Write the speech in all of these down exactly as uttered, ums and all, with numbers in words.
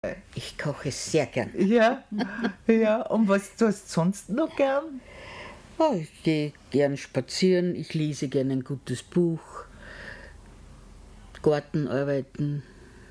Ich koche sehr gern. Ja, ja. Und was tust du sonst noch gern? Oh, ich gehe gern spazieren, ich lese gern ein gutes Buch, Gartenarbeiten.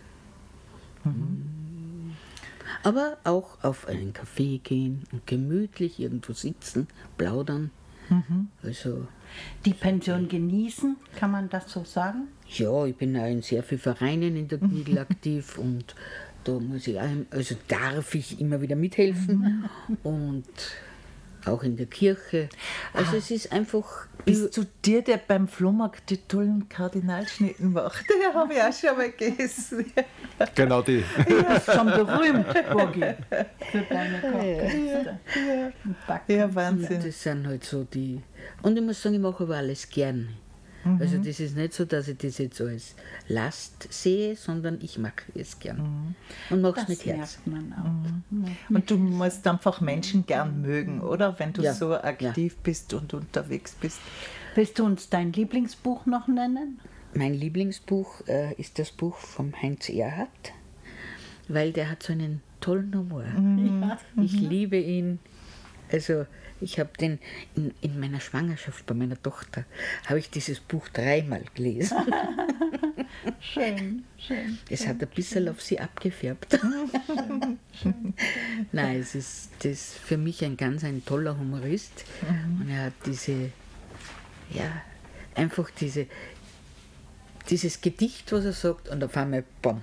Mhm. Aber auch auf einen Café gehen und gemütlich irgendwo sitzen, plaudern. Mhm. Also, die Pension genießen, kann man das so sagen? Ja, ich bin auch in sehr vielen Vereinen in der Gnigl aktiv und da muss ich auch, also darf ich immer wieder mithelfen und auch in der Kirche. Also ah, es ist einfach... Bist du dir, der beim Flohmarkt die tollen Kardinalschnitten macht? Den habe ich auch schon mal gegessen. Genau die. Ja, ist schon berühmt, Burgi, für deine Kochkünste. Ja, ja. Ja, Wahnsinn. Das sind halt so die... Und ich muss sagen, ich mache aber alles gerne. Mhm. Also das ist nicht so, dass ich das jetzt als Last sehe, sondern ich mag es gern. Mhm. Und mache es mit Herz. Man auch. Mhm. Und du musst einfach Menschen gern mögen, oder? Wenn du ja. so aktiv ja. bist und unterwegs bist. Willst du uns dein Lieblingsbuch noch nennen? Mein Lieblingsbuch äh, ist das Buch von Heinz Erhardt, weil der hat so einen tollen Humor. Mhm. Ja. Ich liebe ihn. Also ich habe den in, in meiner Schwangerschaft bei meiner Tochter, habe ich dieses Buch dreimal gelesen. Schön, schön. Es hat ein bisschen auf sie abgefärbt. Schön, schön. Nein, es ist das für mich ein ganz ein toller Humorist. Mhm. Und er hat diese, ja, einfach diese, dieses Gedicht, was er sagt, und auf einmal, bam.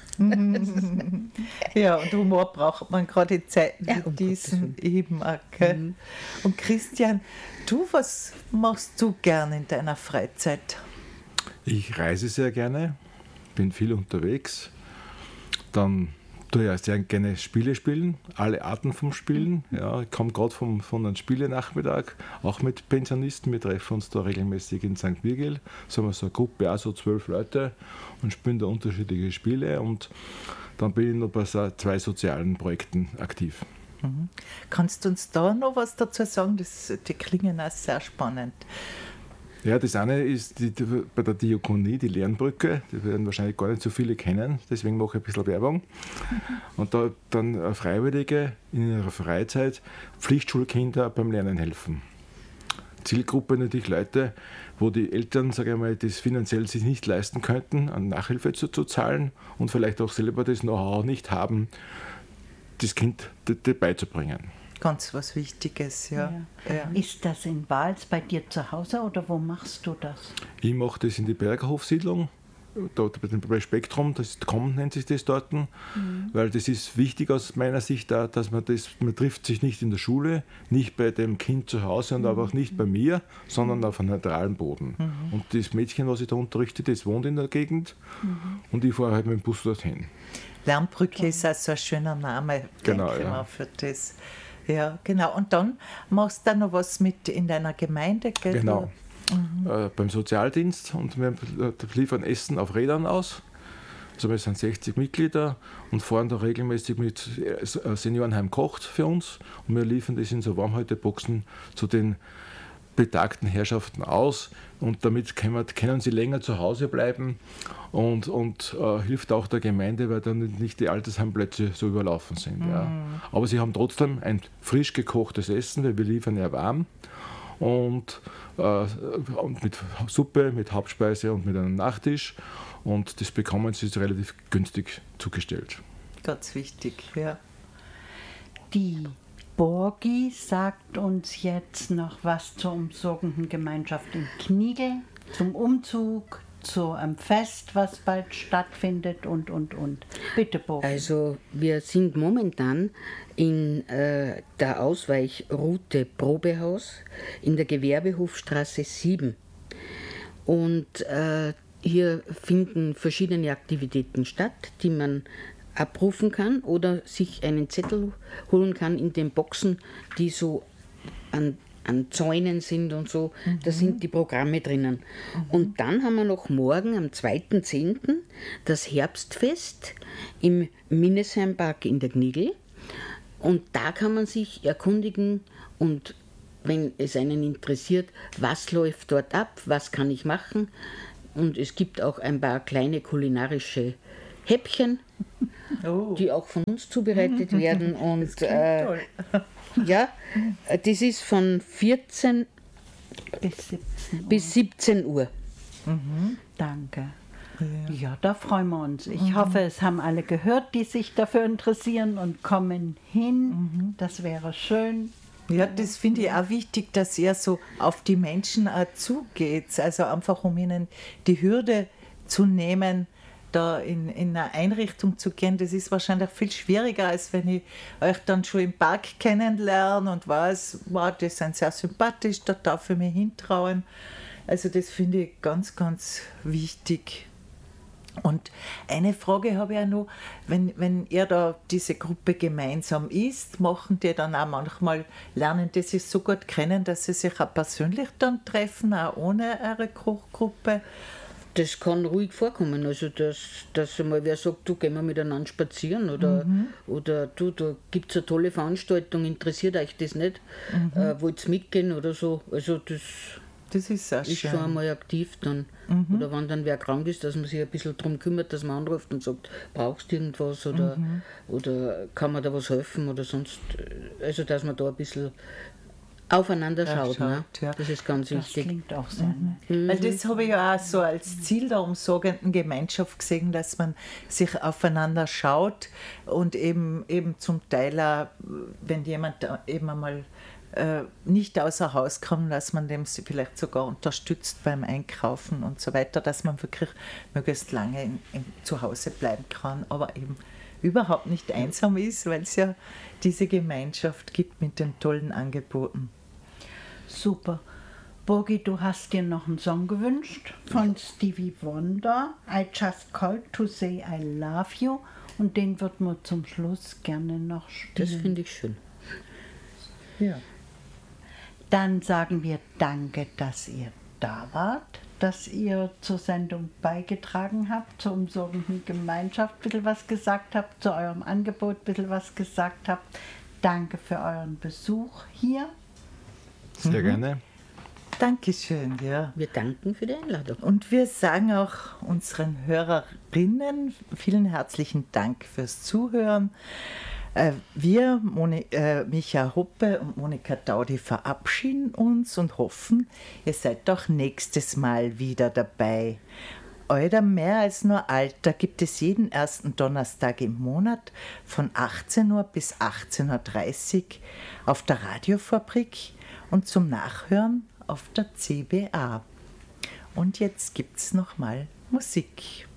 Ja, und Humor braucht man gerade in Zeiten wie ja, um diesen eben auch. Mhm. Und Christian, du, was machst du gern in deiner Freizeit? Ich reise sehr gerne, bin viel unterwegs. Dann tue ich auch sehr gerne Spiele spielen, alle Arten vom Spielen. Ja, ich komme gerade von einem Spielenachmittag, auch mit Pensionisten. Wir treffen uns da regelmäßig in Sankt Virgil. So haben wir so eine Gruppe, auch so zwölf Leute und spielen da unterschiedliche Spiele. Und dann bin ich noch bei so zwei sozialen Projekten aktiv. Mhm. Kannst du uns da noch was dazu sagen? Das, die klingen auch sehr spannend. Ja, das eine ist die, die, bei der Diakonie, die Lernbrücke, die werden wahrscheinlich gar nicht so viele kennen, deswegen mache ich ein bisschen Werbung. Und da dann Freiwillige in ihrer Freizeit Pflichtschulkinder beim Lernen helfen. Zielgruppe natürlich Leute, wo die Eltern, sage ich mal, das finanziell sich nicht leisten könnten, an Nachhilfe zu, zu zahlen und vielleicht auch selber das Know-how nicht haben, das Kind d- d- beizubringen. Ganz was Wichtiges, ja. Ja. Ja. Ist das in Wals bei dir zu Hause oder wo machst du das? Ich mache das in die Bergerhofsiedlung, dort bei Spektrum, das Komm nennt sich das dort, mhm. weil das ist wichtig aus meiner Sicht da, dass man das, man trifft sich nicht in der Schule, nicht bei dem Kind zu Hause und mhm. aber auch nicht bei mir, sondern auf einem neutralen Boden. Mhm. Und das Mädchen, was ich da unterrichte, das wohnt in der Gegend mhm. und ich fahre halt mit dem Bus dorthin. Lernbrücke Toll. Ist auch so ein schöner Name, genau, denke ich ja. mal, für das. Ja, genau. Und dann machst du da noch was mit in deiner Gemeinde, gell? Genau. Mhm. Äh, beim Sozialdienst und wir liefern Essen auf Rädern aus. Also wir sind sechzig Mitglieder und fahren da regelmäßig mit Seniorenheim kocht für uns und wir liefern das in so Warmhalteboxen zu den betagten Herrschaften aus und damit können, wir, können sie länger zu Hause bleiben und, und äh, hilft auch der Gemeinde, weil dann nicht die Altersheimplätze so überlaufen sind. Mhm. Ja. Aber sie haben trotzdem ein frisch gekochtes Essen, weil wir liefern ja warm und, äh, und mit Suppe, mit Hauptspeise und mit einem Nachtisch und das bekommen sie relativ günstig zugestellt. Ganz wichtig, ja. Die Burgi sagt uns jetzt noch was zur umsorgenden Gemeinschaft in Gnigl, zum Umzug, zu einem Fest, was bald stattfindet und, und, und. Bitte, Burgi. Also wir sind momentan in äh, der Ausweichroute Probehaus in der Gewerbehofstraße sieben. Und äh, hier finden verschiedene Aktivitäten statt, die man abrufen kann oder sich einen Zettel holen kann in den Boxen, die so an, an Zäunen sind und so. Mhm. Da sind die Programme drinnen. Mhm. Und dann haben wir noch morgen am zweiten zehnten das Herbstfest im Minnesheim-Park in der Gnigl. Und da kann man sich erkundigen und wenn es einen interessiert, was läuft dort ab, was kann ich machen. Und es gibt auch ein paar kleine kulinarische Häppchen Oh. die auch von uns zubereitet werden. Und Das klingt äh, toll. ja, äh, das ist von vierzehn Bis siebzehn Uhr. bis siebzehn Uhr. Danke. Ja, da freuen wir uns. Ich hoffe, es haben alle gehört, die sich dafür interessieren und kommen hin. Das wäre schön. Ja, das finde ich auch wichtig, dass ihr so auf die Menschen auch zugeht. Also einfach, um ihnen die Hürde zu nehmen, da in, in eine Einrichtung zu gehen. Das ist wahrscheinlich viel schwieriger, als wenn ich euch dann schon im Park kennenlerne und weiß, wow, die sind sehr sympathisch, da darf ich mich hintrauen. Also das finde ich ganz, ganz wichtig. Und eine Frage habe ich auch noch, wenn, wenn ihr da diese Gruppe gemeinsam ist, machen die dann auch manchmal, lernen die sich so gut kennen, dass sie sich auch persönlich dann treffen, auch ohne eure Kochgruppe? Das kann ruhig vorkommen, also dass, dass einmal wer sagt, du, gehen wir miteinander spazieren oder, oder du, da gibt es eine tolle Veranstaltung, interessiert euch das nicht, äh, wollt ihr mitgehen oder so, also das Das ist auch ist schön. schon einmal aktiv dann. Oder wenn dann wer krank ist, dass man sich ein bisschen darum kümmert, dass man anruft und sagt, brauchst du irgendwas oder, oder kann man da was helfen oder sonst, also dass man da ein bisschen aufeinander Ja, schaut, ne? schaut, ja. Das ist ganz Das wichtig. klingt auch sehr nett. Weil das habe ich ja auch so als Ziel der umsorgenden Gemeinschaft gesehen, dass man sich aufeinander schaut und eben, eben zum Teil auch, wenn jemand da eben einmal äh, nicht außer Haus kommt, dass man dem vielleicht sogar unterstützt beim Einkaufen und so weiter, dass man wirklich möglichst lange in, in, zu Hause bleiben kann, aber eben überhaupt nicht einsam ist, weil es ja diese Gemeinschaft gibt mit den tollen Angeboten. Super. Burgi, du hast dir noch einen Song gewünscht von Stevie Wonder. I just called to say I love you. Und den wird man zum Schluss gerne noch Das spielen. finde ich schön. Ja. Dann sagen wir danke, dass ihr da wart, dass ihr zur Sendung beigetragen habt, zur umsorgenden Gemeinschaft ein bisschen was gesagt habt, zu eurem Angebot ein bisschen was gesagt habt. Danke für euren Besuch hier. Sehr gerne. Dankeschön, ja. Wir danken für die Einladung. Und wir sagen auch unseren Hörerinnen vielen herzlichen Dank fürs Zuhören. Äh, Wir, Moni, äh, Micha Hoppe und Monika Daudi, verabschieden uns und hoffen, ihr seid auch nächstes Mal wieder dabei. Euer Mehr als nur Alter gibt es jeden ersten Donnerstag im Monat von achtzehn Uhr bis achtzehn Uhr dreißig auf der Radiofabrik und zum Nachhören auf der C B A. Und jetzt gibt's noch mal Musik.